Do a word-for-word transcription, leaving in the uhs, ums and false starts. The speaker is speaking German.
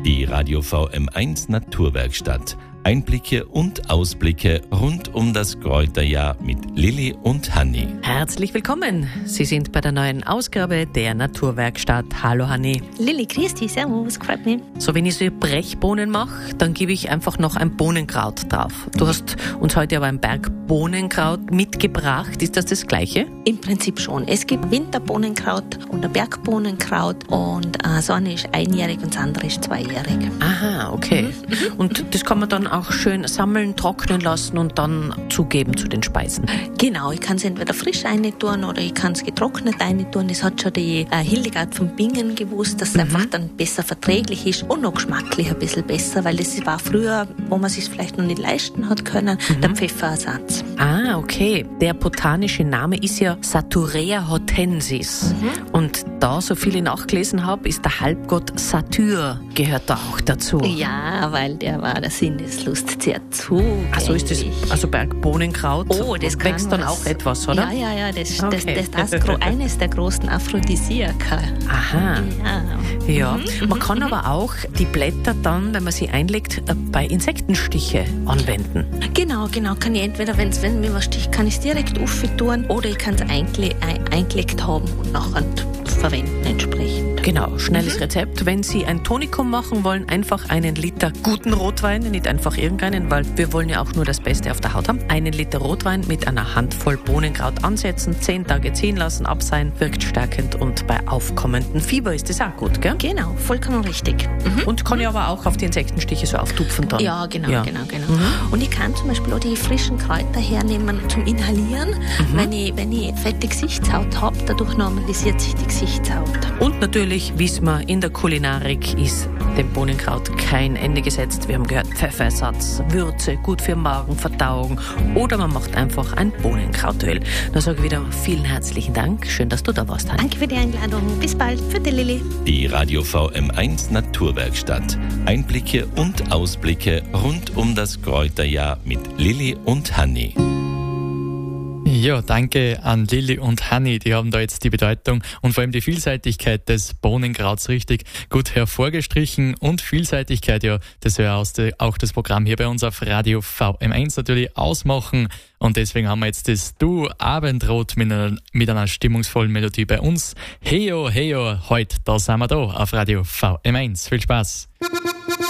Die Radio V M eins Naturwerkstatt. Einblicke und Ausblicke rund um das Kräuterjahr mit Lilly und Hanni. Herzlich willkommen. Sie sind bei der neuen Ausgabe der Naturwerkstatt. Hallo Hanni. Lilly, grüß dich, servus, gefällt mir. So, wenn ich so Brechbohnen mache, dann gebe ich einfach noch ein Bohnenkraut drauf. Du hast uns heute aber ein Berg Bohnenkraut mitgebracht. Ist das das Gleiche? Im Prinzip schon. Es gibt Winterbohnenkraut und ein Bergbohnenkraut und äh, das eine ist einjährig und das andere ist zweijährig. Aha, okay. Mhm. Und das kann man dann auch schön sammeln, trocknen lassen und dann zugeben zu den Speisen. Genau, ich kann es entweder frisch reintun oder ich kann es getrocknet reintun. Das hat schon die äh, Hildegard von Bingen gewusst, dass es mhm. einfach dann besser verträglich ist und noch geschmacklich ein bisschen besser, weil das war früher, wo man es sich vielleicht noch nicht leisten hat können, mhm. der Pfefferersatz. Ah, okay. Der botanische Name ist ja Saturea hortensis. Mhm. Und da, so viel ich nachgelesen habe, ist der Halbgott Satyr, gehört da auch dazu. Ja, weil der war der Sinneslust sehr zugänglich. Ach so ist das, also Bergbohnenkraut. Oh, das wächst dann auch etwas, oder? Ja, ja, ja, das ist okay. das, das, das eines der großen Aphrodisiaka. Aha. Ja. ja. Mhm. Man kann aber auch die Blätter dann, wenn man sie einlegt, bei Insektenstiche anwenden. Genau, genau. Kann ich entweder, wenn's, wenn mir was sticht, kann ich es direkt auftun oder ich kann es eingle- ein, eingelegt haben und nachher verwenden entsprechend. Genau, schnelles Mhm. Rezept. Wenn Sie ein Tonikum machen wollen, einfach einen Liter guten Rotwein, nicht einfach irgendeinen, weil wir wollen ja auch nur das Beste auf der Haut haben. Einen Liter Rotwein mit einer Handvoll Bohnenkraut ansetzen, zehn Tage ziehen lassen, abseihen, wirkt stärkend und bei aufkommendem Fieber ist das auch gut, gell? Genau, vollkommen richtig. Mhm. Und kann ich aber auch auf die Insektenstiche so auftupfen dann. Ja, genau, ja. genau, genau. Mhm. Und ich kann zum Beispiel auch die frischen Kräuter hernehmen zum Inhalieren, mhm. wenn ich, wenn ich fette Gesichtshaut habe, dadurch normalisiert sich die Gesichtshaut. Und natürlich wissen wir, in der Kulinarik ist dem Bohnenkraut kein Ende gesetzt. Wir haben gehört, Pfefferersatz, Würze, gut für Magen, Verdauung oder man macht einfach ein Bohnenkrautöl. Dann sage ich wieder vielen herzlichen Dank. Schön, dass du da warst, Hanni. Danke für die Einladung. Bis bald. Für die Lilly. Die Radio V M eins Naturwerkstatt. Einblicke und Ausblicke rund um das Kräuterjahr mit Lilly und Hanni. Ja, danke an Lilly und Hanni, die haben da jetzt die Bedeutung und vor allem die Vielseitigkeit des Bohnenkrauts richtig gut hervorgestrichen und Vielseitigkeit, ja, das soll auch das Programm hier bei uns auf Radio V M eins natürlich ausmachen und deswegen haben wir jetzt das Du Abendrot mit einer, mit einer stimmungsvollen Melodie bei uns. Heyo, heyo, heute, da sind wir da auf Radio V M eins. Viel Spaß!